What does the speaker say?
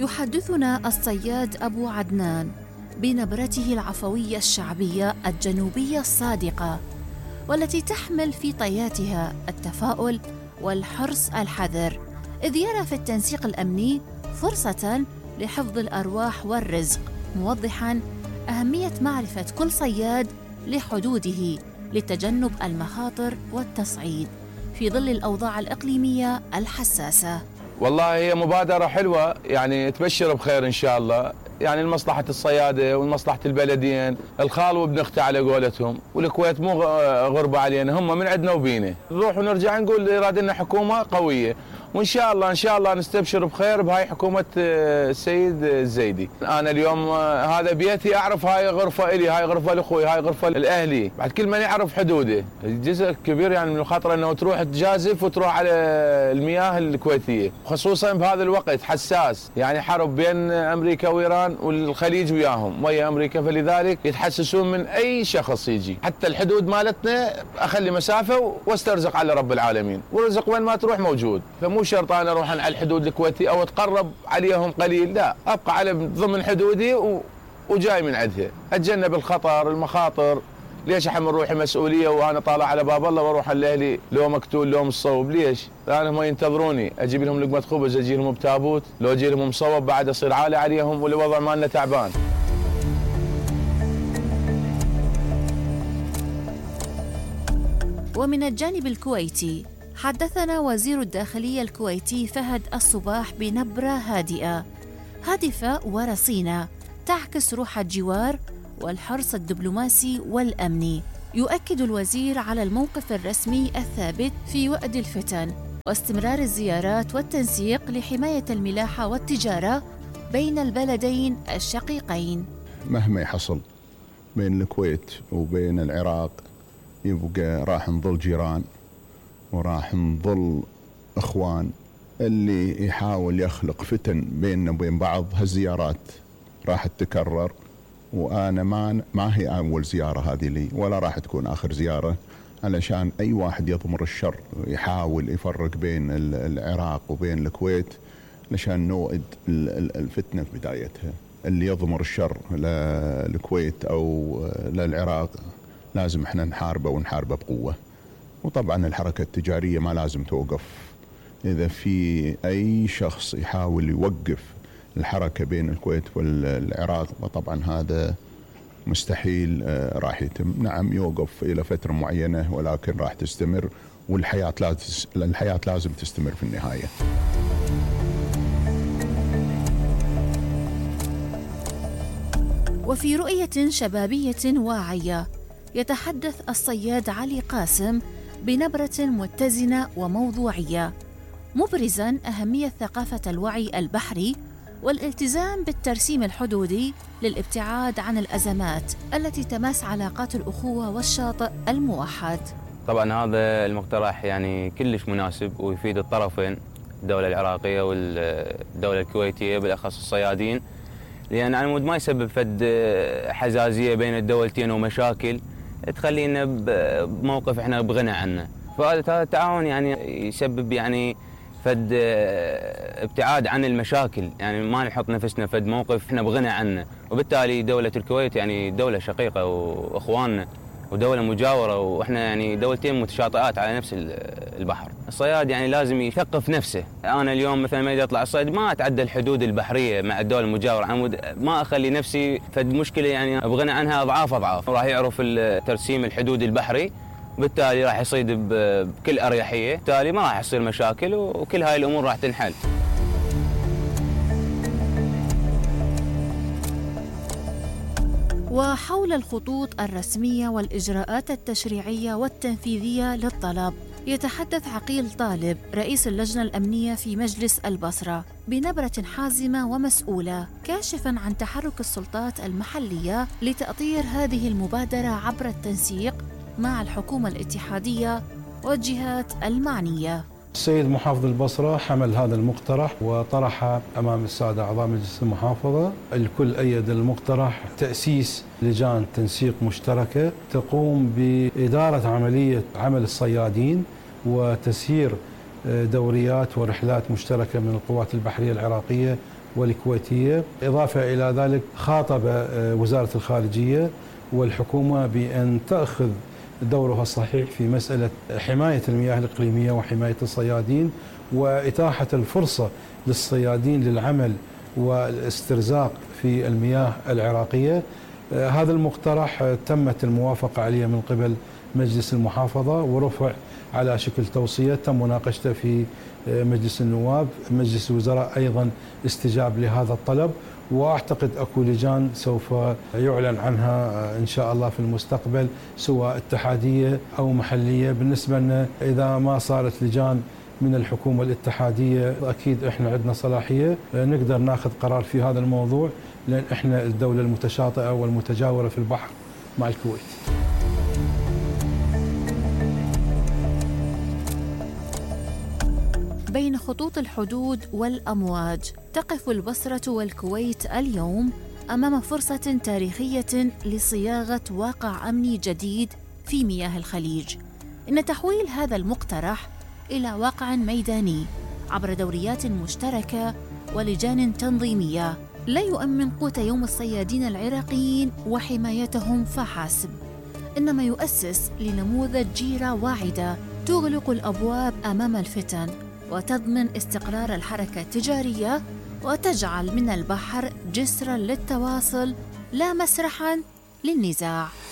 يحدثنا الصياد أبو عدنان بنبرته العفوية الشعبية الجنوبية الصادقة، والتي تحمل في طياتها التفاؤل والحرص الحذر، إذ يرى في التنسيق الأمني فرصة لحفظ الأرواح والرزق، موضحاً أهمية معرفة كل صياد لحدوده لتجنب المخاطر والتصعيد في ظل الأوضاع الإقليمية الحساسة. والله هي مبادرة حلوة، يعني تبشر بخير إن شاء الله، يعني لمصلحة الصيادة ولمصلحة البلدين، الخال وابن اختي على قولتهم، والكويت مو غربة علينا، هم من عندنا وبينا، نروح ونرجع نقول إرادة لنا حكومة قوية، وإن شاء الله إن شاء الله نستبشر بخير بهاي حكومة السيد الزيدي. أنا اليوم هذا بيتي، أعرف هاي غرفة إلي، هاي غرفة لأخوي، هاي غرفة لأهلي، بعد كل من يعرف حدوده، جزء كبير يعني من الخطر أنه تروح تجازف وتروح على المياه الكويتية، خصوصا بهذا الوقت حساس، يعني حرب بين أمريكا وإيران والخليج وياهم ويا أمريكا، فلذلك يتحسسون من أي شخص يجي، حتى الحدود مالتنا أخلي مسافة واسترزق على رب العالمين، والرزق وين ما تروح موجود، فمو شرط أنا أروح على الحدود الكويتية أو أتقرب عليهم قليل، لا، أبقى على ضمن حدودي وجاي من عندها، أتجنب الخطر المخاطر. ليش أحمل روحي مسؤولية وأنا طالع على باب الله وأروح لأهلي لو مقتول لو مصوب؟ ليش؟ لأنهم ما ينتظروني، أجيب لهم لقمة خبز، أجي لهم بتابوت، لو أجي لهم مصوب بعد أصير عالي عليهم والوضع مالنا تعبان. ومن الجانب الكويتي حدثنا وزير الداخلية الكويتي فهد الصباح بنبرة هادئة هادفة ورصينة تعكس روح الجوار والحرص الدبلوماسي والأمني. يؤكد الوزير على الموقف الرسمي الثابت في وقت الفتن واستمرار الزيارات والتنسيق لحماية الملاحة والتجارة بين البلدين الشقيقين. مهما يحصل بين الكويت وبين العراق يبقى راح نظل جيران وراح نظل اخوان. اللي يحاول يخلق فتن بيننا وبين بعض هالزيارات راح تتكرر، وانا ما هي اول زياره هذه لي ولا راح تكون اخر زياره، علشان اي واحد يضمر الشر يحاول يفرق بين العراق وبين الكويت علشان نوئد الفتنه في بدايتها. اللي يضمر الشر للكويت او للعراق لازم احنا نحاربه ونحاربه بقوه. وطبعا الحركه التجاريه ما لازم توقف. اذا في اي شخص يحاول يوقف الحركه بين الكويت والعراق فطبعا هذا مستحيل راح يتم. نعم يوقف الى فتره معينه ولكن راح تستمر، والحياه لازم تستمر في النهايه. وفي رؤية شبابية واعية يتحدث الصياد علي قاسم بنبرة متزنة وموضوعية، مبرزاً أهمية ثقافة الوعي البحري والالتزام بالترسيم الحدودي للابتعاد عن الأزمات التي تمس علاقات الأخوة والشاطئ الموحد. طبعاً هذا المقترح يعني كلش مناسب ويفيد الطرفين، الدولة العراقية والدولة الكويتية بالأخص الصيادين، لأن على مود ما يسبب فد حزازية بين الدولتين ومشاكل تخلينا بموقف احنا بغنى عنه. فهذا التعاون يعني يسبب يعني فد ابتعاد عن المشاكل، يعني ما نحط نفسنا فد موقف احنا بغنى عنه. وبالتالي دولة الكويت يعني دولة شقيقة واخواننا ودولة مجاورة، واحنا يعني دولتين متشاطئات على نفس البحر. الصياد يعني لازم يثقف نفسه. انا اليوم مثلا ما اطلع الصيد ما اتعدى الحدود البحرية مع الدول المجاورة، ما اخلي نفسي فد مشكلة يعني ابغنى عنها اضعاف. راح يعرف ترسيم الحدود البحري، وبالتالي راح يصيد بكل اريحية، بالتالي ما راح يصير مشاكل وكل هاي الامور راح تنحل. وحول الخطوط الرسمية والإجراءات التشريعية والتنفيذية للطلب يتحدث عقيل طالب رئيس اللجنة الأمنية في مجلس البصرة بنبرة حازمة ومسؤولة، كاشفاً عن تحرك السلطات المحلية لتأطير هذه المبادرة عبر التنسيق مع الحكومة الاتحادية والجهات المعنية. السيد محافظ البصرة حمل هذا المقترح وطرح أمام السادة أعضاء مجلس المحافظة. الكل أيد المقترح تأسيس لجان تنسيق مشتركة تقوم بإدارة عملية عمل الصيادين وتسيير دوريات ورحلات مشتركة من القوات البحرية العراقية والكويتية. إضافة إلى ذلك خاطب وزارة الخارجية والحكومة بأن تأخذ دورها الصحيح في مسألة حماية المياه الإقليمية وحماية الصيادين وإتاحة الفرصة للصيادين للعمل والاسترزاق في المياه العراقية. هذا المقترح تمت الموافقة عليه من قبل مجلس المحافظة ورفع على شكل توصية، تم مناقشته في مجلس النواب. مجلس الوزراء أيضا استجاب لهذا الطلب، وأعتقد أكو لجان سوف يعلن عنها إن شاء الله في المستقبل سواء اتحادية أو محلية. بالنسبة لنا إذا ما صارت لجان من الحكومة الاتحادية أكيد إحنا عندنا صلاحية نقدر ناخذ قرار في هذا الموضوع، لأن إحنا الدولة المتشاطئة والمتجاورة في البحر مع الكويت. بين خطوط الحدود والأمواج تقف البصرة والكويت اليوم أمام فرصة تاريخية لصياغة واقع أمني جديد في مياه الخليج. إن تحويل هذا المقترح إلى واقع ميداني عبر دوريات مشتركة ولجان تنظيمية لا يؤمن قوت يوم الصيادين العراقيين وحمايتهم فحسب، إنما يؤسس لنموذج جيرة واعدة تغلق الأبواب أمام الفتن وتضمن استقرار الحركة التجارية وتجعل من البحر جسراً للتواصل لا مسرحاً للنزاع.